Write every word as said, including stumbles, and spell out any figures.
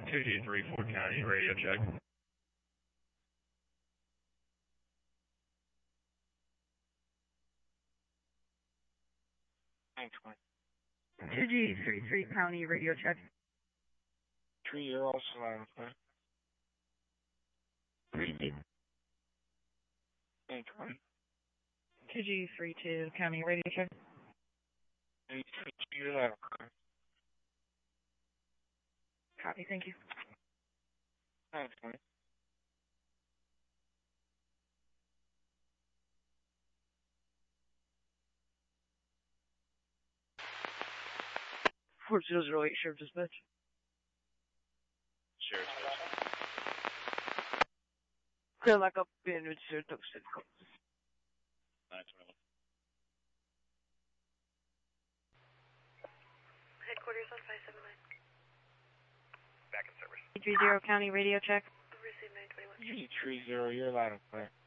two G three four County, radio check. Thanks, man. two G three three County, radio check. Tree, you're also loud and clear. three two. Thanks, man. two G three two County, radio check. Hey, Tree, you're loud and clear. Copy, thank you. Thanks, man. four zero zero eight, Sheriff Dispatch. Sheriff Dispatch. Clear back up in Sheriff Dispatch. nine twenty-one. Headquarters on five seven nine. Back in service. three zero County, radio check. Receive nine twenty-one. Tree, Tree, zero, you're loud and clear.